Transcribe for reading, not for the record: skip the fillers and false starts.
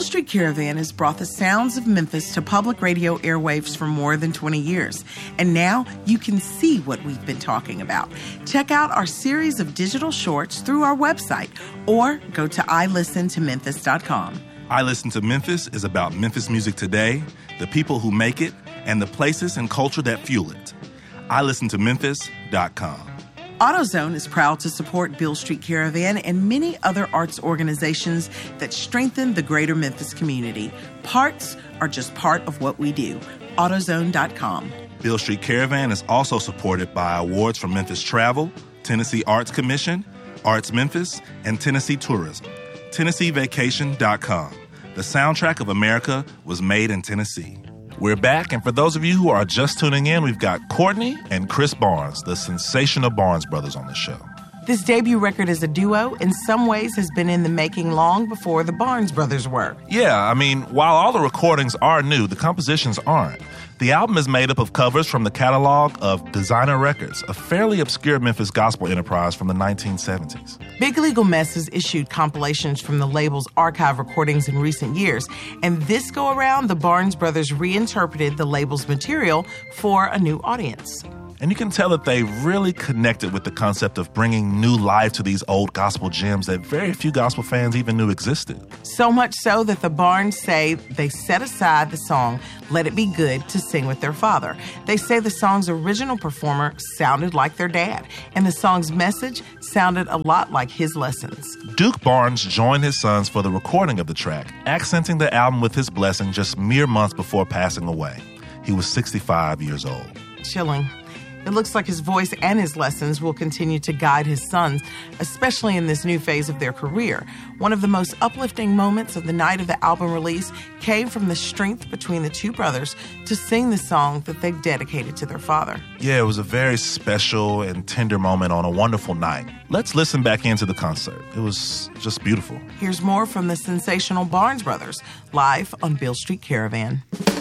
Beale Street Caravan has brought the sounds of Memphis to public radio airwaves for more than 20 years. And now you can see what we've been talking about. Check out our series of digital shorts through our website or go to ilistentomemphis.com. I Listen to Memphis is about Memphis music today, the people who make it, and the places and culture that fuel it. ilistentomemphis.com. AutoZone is proud to support Beale Street Caravan and many other arts organizations that strengthen the greater Memphis community. Parts are just part of what we do. AutoZone.com. Beale Street Caravan is also supported by awards from Memphis Travel, Tennessee Arts Commission, Arts Memphis, and Tennessee Tourism. TennesseeVacation.com. The soundtrack of America was made in Tennessee. We're back, and for those of you who are just tuning in, we've got Courtney and Chris Barnes, the sensational Barnes brothers, on the show. This debut record as a duo, in some ways, has been in the making long before the Barnes brothers were. Yeah, I mean, while all the recordings are new, the compositions aren't. The album is made up of covers from the catalog of Designer Records, a fairly obscure Memphis gospel enterprise from the 1970s. Big Legal Mess has issued compilations from the label's archive recordings in recent years, and this go-around, the Barnes brothers reinterpreted the label's material for a new audience. And you can tell that they really connected with the concept of bringing new life to these old gospel gems that very few gospel fans even knew existed. So much so that the Barnes say they set aside the song Let It Be Good to sing with their father. They say the song's original performer sounded like their dad, and the song's message sounded a lot like his lessons. Duke Barnes joined his sons for the recording of the track, accenting the album with his blessing just mere months before passing away. He was 65 years old. Chilling. It looks like his voice and his lessons will continue to guide his sons, especially in this new phase of their career. One of the most uplifting moments of the night of the album release came from the strength between the two brothers to sing the song that they've dedicated to their father. Yeah, it was a very special and tender moment on a wonderful night. Let's listen back into the concert. It was just beautiful. Here's more from the sensational Barnes brothers, live on Beale Street Caravan.